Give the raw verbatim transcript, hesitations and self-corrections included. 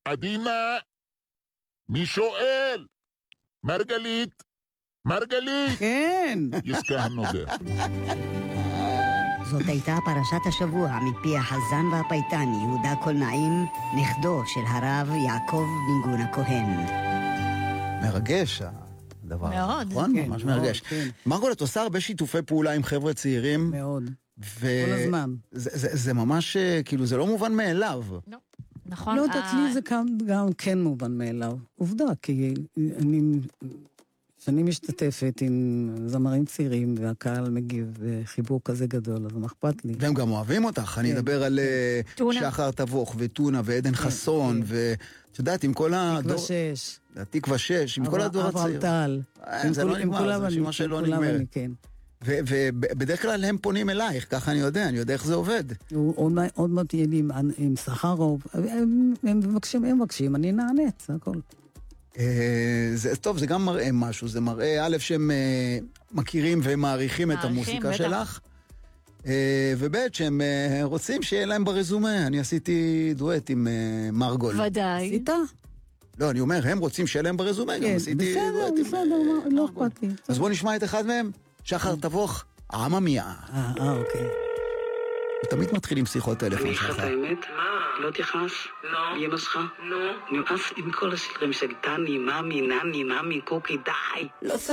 עדינה, מי שואל? מרגלית, מרגלית. כן. יזכה הנוגע. זאת הייתה פרשת השבוע מפי החזן והפייטן יהודה קולנעים, נכדו של הרב יעקב ניגון הכהן. מרגש הדבר. מאוד. נכון? כן, ממש מאוד, מרגש. כן. מרגול, את עושה הרבה שיתופי פעולה עם חבר'ה צעירים. מאוד. ו... כל הזמן. זה, זה, זה ממש, כאילו, זה לא מובן מאליו. לא, נכון. לא יודעת, ה- לי זה גם, גם כן מובן מאליו. עובדה, כי אני, שאני משתתפת עם זמרים צעירים, והקהל מגיב בחיבור כזה גדול, אז מה אכפת לי? והם גם אוהבים אותך. אני כן. אדבר על אה, טונה. שחר תבוך וטונה ועדן חסון, כן. ואת יודעת, עם כל הדור... תקווה שש. תקווה שש, עם כל הדור אברהם הצעיר. טל. אה, עם זה כל- לא עם נגמר, כולם זה אני- רשימה שלא עם כולם נגמרת. אני, כן. ובדרך כלל הם פונים אלייך, ככה אני יודע, אני יודע איך זה עובד. הוא- עוד מעט- עוד מעט יהיה לי עם- עם סחרוב. הם הם מבקשים, הם מבקשים, אני נענית, זה הכל. אה, זה טוב, זה גם מראה משהו, זה מראה א' שהם אה, מכירים ומעריכים את מעריכים, המוסיקה בטח. שלך, אה, וב' שהם אה, רוצים שיהיה להם ברזומה. אני עשיתי דואט עם אה, מרגול. ודאי. עשית? לא, אני אומר, הם רוצים שיהיה להם ברזומה, גם כן, עשיתי בסדר, דואט עם בסדר, אה, מה- לא מרגול. אכפת לי. אז בוא נשמע את אחד מהם, שחר תבוך, עממיה. אה, אה, אוקיי. הוא תמיד מתחיל עם שיחות טלפון אני אגיד לך שלך. את האמת? לא תכעס? לא. אמא שלך? לא. נמאס עם כל השירים של טני, ממי, נני, ממי, קוקי, די. לא